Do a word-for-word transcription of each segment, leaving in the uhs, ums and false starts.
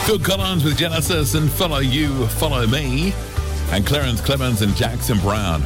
Phil Collins with Genesis and Follow You, Follow Me. And Clarence Clemens and Jackson Brown.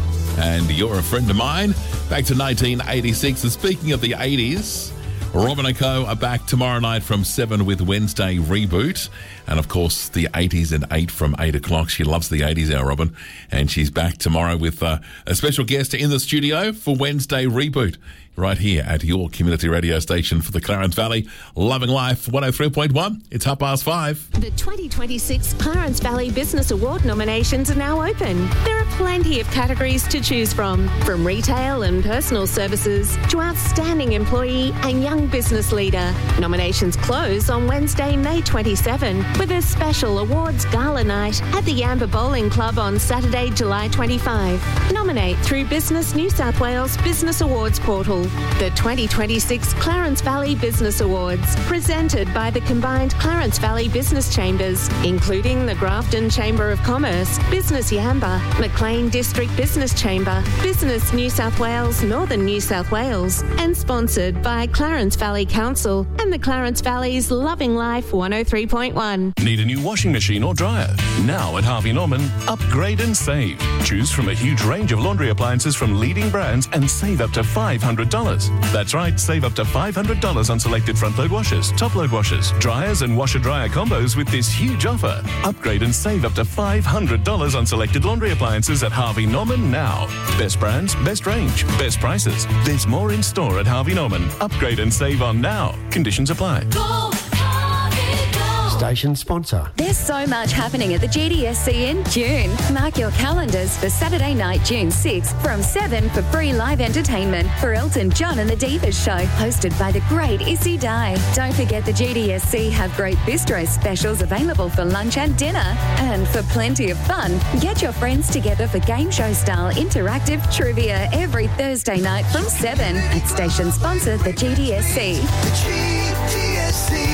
And You're a Friend of Mine. Back to nineteen eighty-six. And speaking of the eighties, Robin and Co are back tomorrow night from seven with Wednesday Reboot. And of course, the eighties and eight from eight o'clock. She loves the eighties, our Robin. And she's back tomorrow with uh, a special guest in the studio for Wednesday Reboot. Right here at your community radio station for the Clarence Valley. Loving Life one oh three point one. It's half past five. The twenty twenty-six Clarence Valley Business Award nominations are now open. There are plenty of categories to choose from, from retail and personal services to outstanding employee and young business leader. Nominations close on Wednesday, May twenty-seventh, with a special awards gala night at the Amber Bowling Club on Saturday, July twenty-fifth. Nominate through Business New South Wales Business Awards portal. The twenty twenty-six Clarence Valley Business Awards, presented by the combined Clarence Valley Business Chambers, including the Grafton Chamber of Commerce, Business Yamba, Maclean District Business Chamber, Business New South Wales, Northern New South Wales, and sponsored by Clarence Valley Council and the Clarence Valley's Loving Life one oh three point one. Need a new washing machine or dryer? Now at Harvey Norman, upgrade and save. Choose from a huge range of laundry appliances from leading brands and save up to five hundred dollars. That's right, save up to five hundred dollars on selected front-load washers, top-load washers, dryers and washer-dryer combos with this huge offer. Upgrade and save up to five hundred dollars on selected laundry appliances at Harvey Norman now. Best brands, best range, best prices. There's more in store at Harvey Norman. Upgrade and save on now. Conditions apply. Go, Harvey, go. Station sponsor. There's so much happening at the G D S C in June. Mark your calendars for Saturday night, June sixth, from seven for free live entertainment for Elton John and the Divas Show, hosted by the great Issy Dye. Don't forget the G D S C have great bistro specials available for lunch and dinner. And for plenty of fun, get your friends together for game show style interactive trivia every Thursday night from seven at station sponsor the G D S C. The G D S C.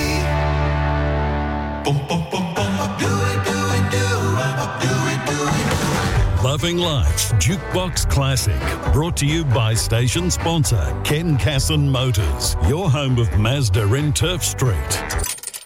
Boom, boom, boom, boom. Do it, do it, do it, do it, do it. Loving Life Jukebox Classic, brought to you by station sponsor Ken Casson Motors, your home of Mazda in Turf Street.